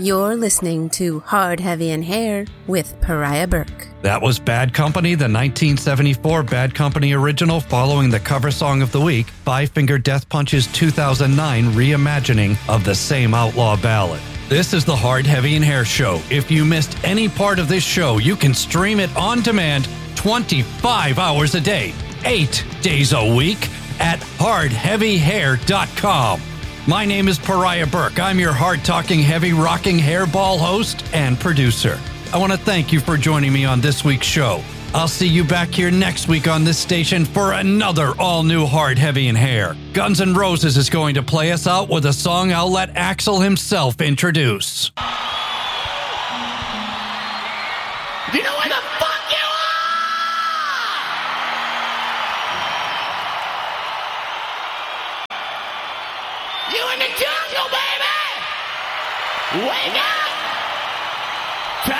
You're listening to Hard, Heavy, and Hair with Pariah Burke. That was Bad Company, the 1974 Bad Company original, following the cover song of the week, Five Finger Death Punch's 2009 reimagining of the same outlaw ballad. This is the Hard, Heavy, and Hair Show. If you missed any part of this show, you can stream it on demand 25 hours a day, 8 days a week at hardheavyhair.com. My name is Pariah Burke. I'm your hard-talking, heavy-rocking hairball host and producer. I want to thank you for joining me on this week's show. I'll see you back here next week on this station for another all-new Hard, Heavy, and Hair. Guns N' Roses is going to play us out with a song I'll let Axl himself introduce. You know where the fuck you are? You in the jungle, baby! Wake up!